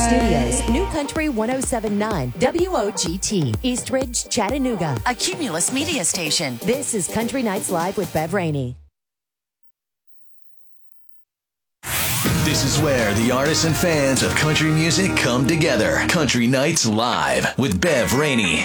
Studios, New Country 1079, WOGT, Eastridge, Chattanooga, a Cumulus media station. This is Country Nights Live with Bev Rainey. This is where the artists and fans of country music come together. Country Nights Live with Bev Rainey.